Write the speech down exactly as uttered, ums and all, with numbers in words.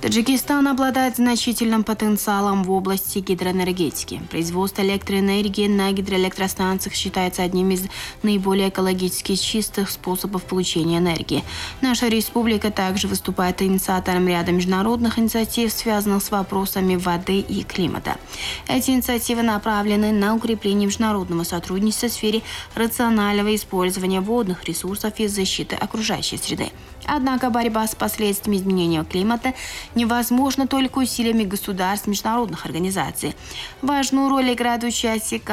Таджикистан обладает значительным потенциалом в области гидроэнергетики. Производство электроэнергии на гидроэлектростанциях считается одним из наиболее экологически чистых способов получения энергии. Наша республика также выступает инициатором ряда международных инициатив, связанных с вопросами воды и климата. Эти инициативы направлены на укрепление международного сотрудничества в сфере рационального использования водных ресурсов и защиты окружающей среды. Однако борьба с последствиями изменения климата невозможна только усилиями государств и международных организаций. Важную роль играет участие